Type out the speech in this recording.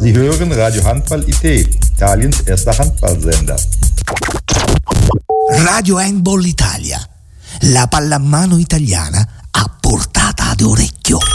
Sie hören Radio Handball IT, Italiens erster Handballsender. Radio Handball Italia, la pallamano italiana a portata d'orecchio.